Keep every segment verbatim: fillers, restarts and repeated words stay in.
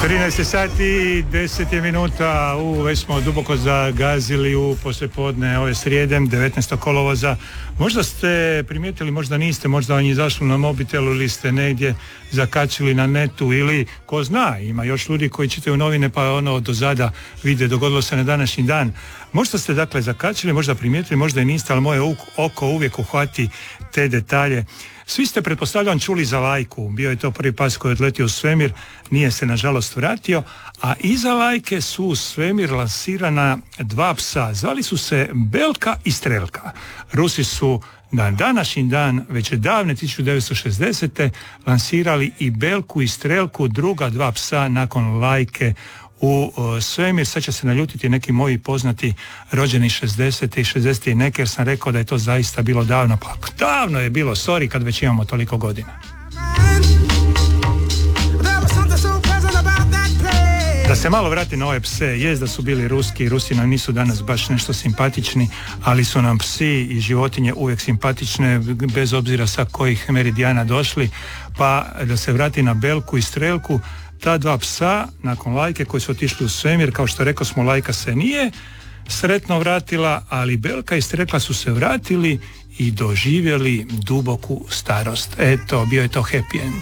trinaest sati i deset minuta, u, već smo duboko zagazili u poslijepodne ove srijede, devetnaestog kolovoza. Možda ste primijetili, možda niste, možda vam je izašlo na mobitelu ili ste negdje zakačili na netu ili ko zna, ima još ljudi koji čitaju novine pa ono dozada vide dogodilo se na današnji dan. Možda ste dakle zakačili, možda primijetili, možda i niste, ali moje oko uvijek uhvati te detalje. Svi ste, pretpostavljam, čuli za Lajku. Bio je to prvi pas koji je odletio u svemir, nije se nažalost vratio, a iza Lajke su u svemir lansirana dva psa. Zvali su se Belka i Strelka. Rusi su na današnji dan, već je davne tisuću devetsto šezdesete lansirali i Belku i Strelku, druga dva psa nakon Lajke u uh, svemir. Sad će se naljutiti neki moji poznati rođeni šezdesete i šezdeset i neke, jer sam rekao da je to zaista bilo davno. Pa davno je bilo, sorry, kad već imamo toliko godina. Da se malo vrati na ove pse, jest da su bili ruski, Rusi nam nisu danas baš nešto simpatični, ali su nam psi i životinje uvijek simpatične, bez obzira sa kojih meridijana došli. Pa da se vrati na Belku i Strelku, ta dva psa nakon Lajke koji su otišli u svemir, kao što rekao smo, Lajka se nije sretno vratila, ali Belka i Strelka su se vratili i doživjeli duboku starost. Eto, bio je to happy end.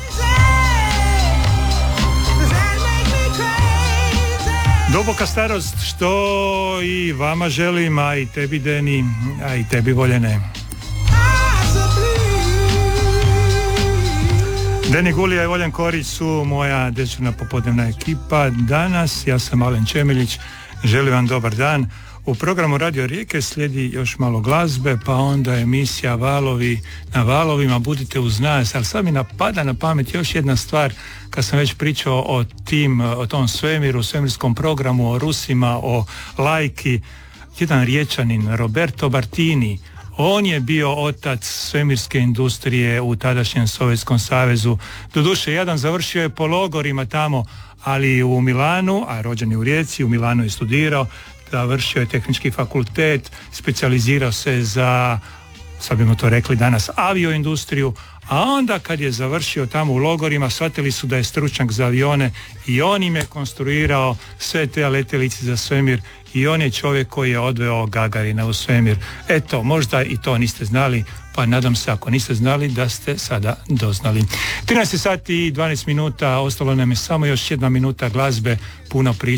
Duboka starost, što i vama želim, a i tebi, Deni, a i tebi, voljene. Deni Gulija i Voljan Korić su moja dežurna popodnevna ekipa. Danas ja sam Alen Čemeljić, želim vam dobar dan. U programu Radio Rijeke slijedi još malo glazbe, pa onda emisija Valovi na valovima, budite uz nas. Ali sad mi napada na pamet još jedna stvar, kad sam već pričao o tim, o tom svemiru, svemirskom programu, o Rusima, o Lajki. Jedan Riječanin, Roberto Bartini, on je bio otac svemirske industrije u tadašnjem Sovjetskom savezu. Doduše, jedan završio je po logorima tamo, ali u Milanu, a rođen je u Rijeci, u Milanu je studirao, završio je tehnički fakultet, specijalizirao se za, sad bimo to rekli danas, avioindustriju, a onda kad je završio tamo u logorima, shvatili su da je stručnjak za avione i on im je konstruirao sve te letjelice za svemir i on je čovjek koji je odveo Gagarina u svemir. Eto, možda i to niste znali, pa nadam se ako niste znali da ste sada doznali. trinaest sati i dvanaest minuta, ostalo nam je samo još jedna minuta glazbe, puno priča.